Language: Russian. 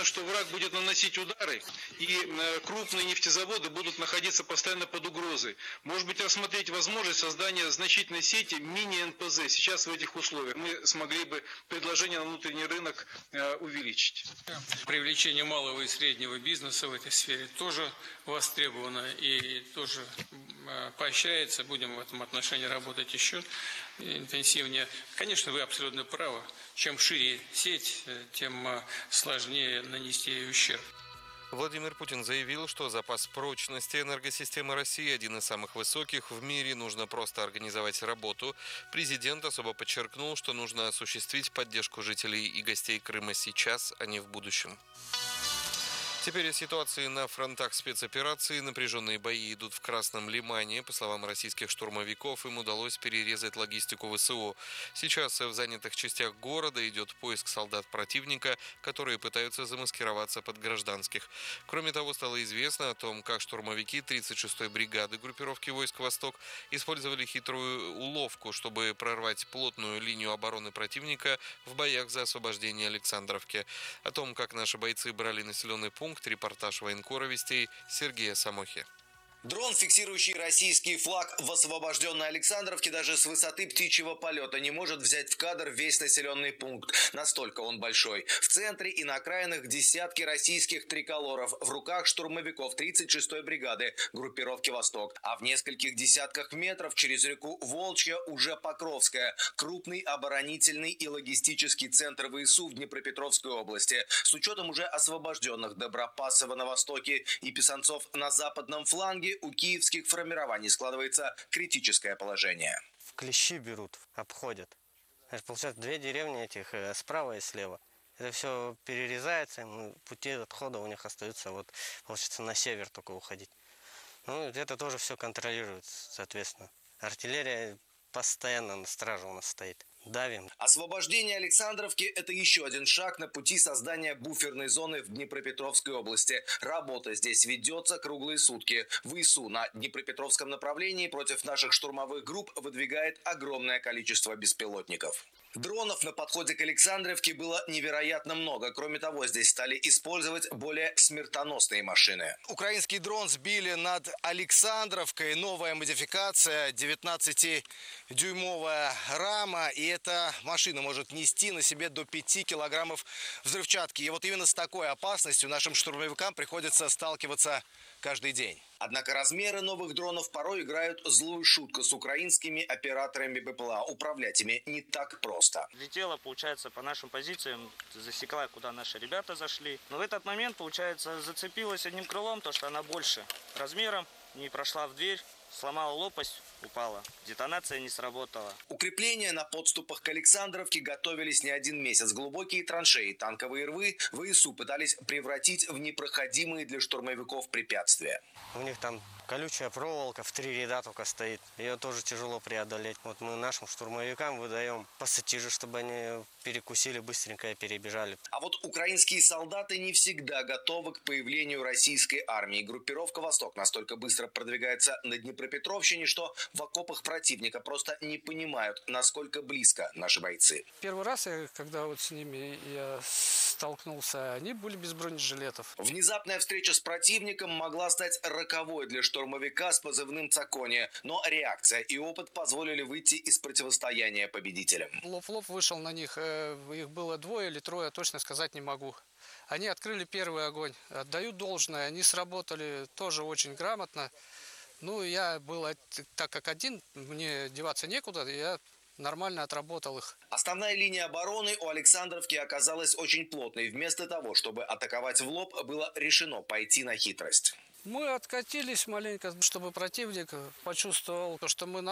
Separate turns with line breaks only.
что враг будет наносить удары, и крупные нефтезаводы будут находиться постоянно под угрозой. Может быть, рассмотреть возможность создания значительной сети мини-НПЗ. Сейчас в этих условиях мы смогли бы предложение на внутренний рынок увеличить.
Привлечение малого и среднего бизнеса в этой сфере тоже востребовано и тоже поощряется. Будем в этом отношении работать еще интенсивнее. Конечно, вы абсолютно правы. Чем шире сеть, тем сложнее нанести ей ущерб.
Владимир Путин заявил, что запас прочности энергосистемы России один из самых высоких в мире. Нужно просто организовать работу. Президент особо подчеркнул, что нужно осуществить поддержку жителей и гостей Крыма сейчас, а не в будущем. Теперь о ситуации на фронтах спецоперации. Напряженные бои идут в Красном Лимане. По словам российских штурмовиков, им удалось перерезать логистику ВСУ. Сейчас в занятых частях города идет поиск солдат противника, которые пытаются замаскироваться под гражданских. Кроме того, стало известно о том, как штурмовики 36-й бригады группировки войск «Восток» использовали хитрую уловку, чтобы прорвать плотную линию обороны противника в боях за освобождение Александровки. О том, как наши бойцы брали населенный пункт, репортаж военкора Вестей Сергея Самохи.
Дрон, фиксирующий российский флаг в освобожденной Александровке, даже с высоты птичьего полета не может взять в кадр весь населенный пункт. Настолько он большой. В центре и на окраинах десятки российских триколоров. В руках штурмовиков 36-й бригады группировки «Восток». А в нескольких десятках метров через реку Волчья уже Покровская. Крупный оборонительный и логистический центр ВСУ в Днепропетровской области. С учетом уже освобожденных Добропасова на востоке и Писанцов на западном фланге, у киевских формирований складывается критическое положение.
В клещи берут, обходят. Получается, две деревни этих справа и слева. Это все перерезается, пути отхода у них остаются, вот, получается, на север только уходить. Ну, это тоже все контролируется, соответственно. Артиллерия постоянно на страже у нас стоит. Давим.
Освобождение Александровки – это еще один шаг на пути создания буферной зоны в Днепропетровской области. Работа здесь ведется круглые сутки. ВСУ на Днепропетровском направлении против наших штурмовых групп выдвигает огромное количество беспилотников. Дронов на подходе к Александровке было невероятно много. Кроме того, здесь стали использовать более смертоносные машины. Украинский дрон сбили над Александровкой. Новая модификация, 19-дюймовая рама. И эта машина может нести на себе до 5 килограммов взрывчатки. И вот именно с такой опасностью нашим штурмовикам приходится сталкиваться каждый день. Однако размеры новых дронов порой играют злую шутку с украинскими операторами БПЛА. Управлять ими не так просто.
Летела, получается, по нашим позициям, засекла, куда наши ребята зашли. Но в этот момент, получается, зацепилась одним крылом, то что она больше размером, не прошла в дверь, сломала лопасть, упала. Детонация не сработала.
Укрепления на подступах к Александровке готовились не один месяц. Глубокие траншеи, танковые рвы ВСУ пытались превратить в непроходимые для штурмовиков препятствия.
У них там колючая проволока в 3 ряда только стоит. Ее тоже тяжело преодолеть. Вот мы нашим штурмовикам выдаем пассатижи, чтобы они перекусили быстренько и перебежали.
А вот украинские солдаты не всегда готовы к появлению российской армии. Группировка «Восток» настолько быстро продвигается на Днепропетровщине, что в окопах противника просто не понимают, насколько близко наши бойцы.
Первый раз, когда вот с ними я столкнулся, они были без бронежилетов.
Внезапная встреча с противником могла стать роковой для штурмовика с позывным «Цокония». Но реакция и опыт позволили выйти из противостояния победителям.
Лоб в лоб вышел на них. Их было 2 или 3, точно сказать не могу. Они открыли первый огонь. Отдаю должное, они сработали тоже очень грамотно. Ну, я был, так как один, мне деваться некуда, я нормально отработал их.
Основная линия обороны у Александровки оказалась очень плотной. Вместо того, чтобы атаковать в лоб, было решено пойти на хитрость.
Мы откатились маленько, чтобы противник почувствовал, что мы